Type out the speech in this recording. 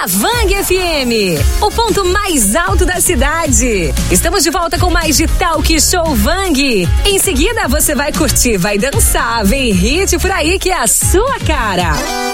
na Vang FM, o ponto mais alto da cidade. Estamos de volta com mais de Talk Show Vang. Em seguida você vai curtir, vai dançar, vem hit por aí que é a sua cara.